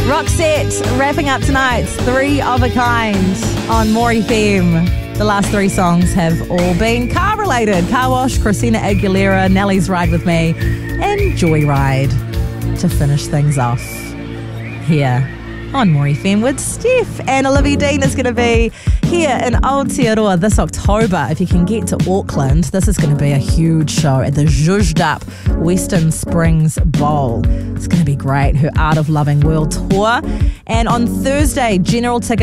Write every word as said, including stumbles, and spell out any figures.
Roxette wrapping up tonight's Three of a Kind on More F M. The last three songs have all been car-related. Car Wash, Christina Aguilera, Nelly's Ride With Me, and Joyride to finish things off here on More F M with Steph. And Olivia Dean is going to be here in Aotearoa this October. If you can get to Auckland, this is going to be a huge show at the zhuzhed up Western Springs Bowl. It's going to be great. Her Art of Loving World Tour. And on Thursday, general tickets